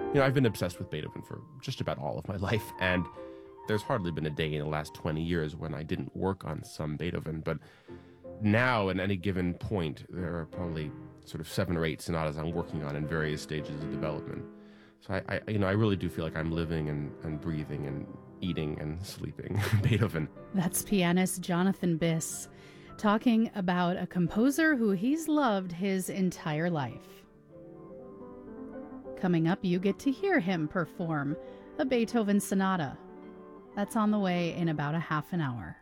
I've been obsessed with Beethoven for just about all of my life, and there's hardly been a day in the last 20 years when I didn't work on some Beethoven. But now, at any given point, there are probably sort of 7 or 8 sonatas I'm working on in various stages of development. So I really do feel like I'm living and breathing and eating and sleeping Beethoven. That's pianist Jonathan Biss talking about a composer who he's loved his entire life. Coming up, you get to hear him perform a Beethoven sonata. That's on the way in about a half an hour.